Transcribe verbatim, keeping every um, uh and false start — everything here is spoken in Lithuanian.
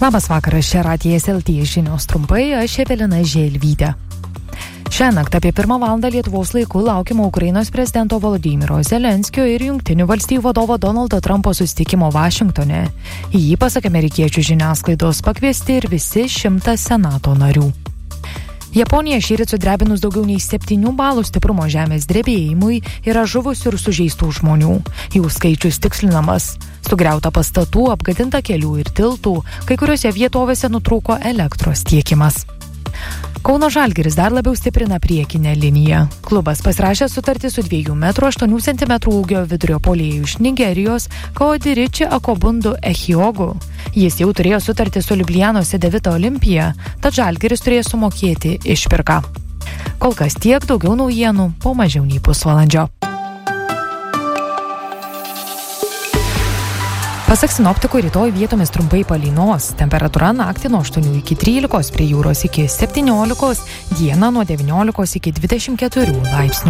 Labas vakaras, čia Radijas L T žinios trumpai, aš Evelina Želvytė. Šiąnakt apie pirmą valandą Lietuvos laiku laukiama Ukrainos prezidento Volodymyro Zelenskio ir Jungtinių valstijų vadovo Donaldo Trumpo susitikimo Vašingtone. Į jį, pasak amerikiečių žiniasklaidos, pakviesti ir visi šimtas senato narių. Japonija šįryt sudrebinus daugiau nei septynių balų stiprumo žemės drebėjimui yra žuvusių ir sužeistų žmonių. Jų skaičius tikslinamas. Sugriauta pastatų, apgadinta kelių ir tiltų, kai kuriuose vietovėse nutrūko elektros tiekimas. Kauno Žalgiris dar labiau stiprina priekinę liniją. Klubas pasirašė sutartį su dviejų metrų aštuonių centimetrų ūgio vidurio puolėju iš Nigerijos Kaodiriči Akobundu Ehiogu. Jis jau turėjo sutartį su Liublianos Sedevita Olimpija, tad Žalgiris turėjo sumokėti išpirką. Kol kas tiek, daugiau naujienų po mažiau nei pusvalandžio. Pasak sinoptikų, rytoj vietomis trumpai palynos. Temperatūra naktį nuo aštuonių iki trylikos, prie jūros iki septyniolikos, dieną nuo devyniolikos iki dvidešimt keturių laipsnių.